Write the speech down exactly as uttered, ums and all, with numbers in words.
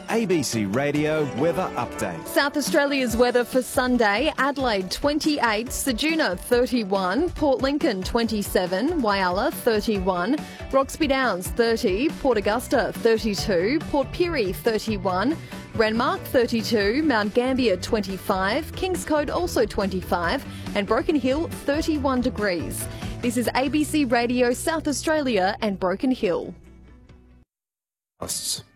A B C Radio Weather Update. South Australia's weather for Sunday: Adelaide twenty-eight, Ceduna thirty-one, Port Lincoln twenty-seven, Whyalla thirty-one, Roxby Downs thirty, Port Augusta thirty-two, Port Pirie thirty-one, Renmark thirty-two, Mount Gambier twenty-five, Kingscote also twenty-five, and Broken Hill thirty-one degrees. This is A B C Radio South Australia and Broken Hill. Costs.